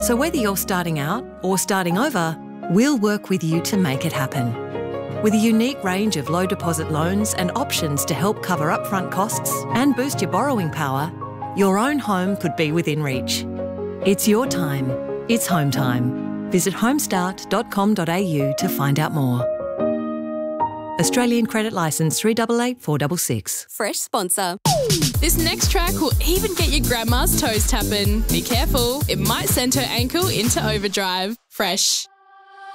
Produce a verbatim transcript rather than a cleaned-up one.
So whether you're starting out or starting over, we'll work with you to make it happen. With a unique range of low deposit loans and options to help cover upfront costs and boost your borrowing power, your own home could be within reach. It's your time. It's home time. Visit homestart dot com dot a u to find out more. Australian Credit Licence three eight eight four six six. Fresh sponsor. This next track will even get your grandma's toes tapping. Be careful, it might send her ankle into overdrive. Fresh.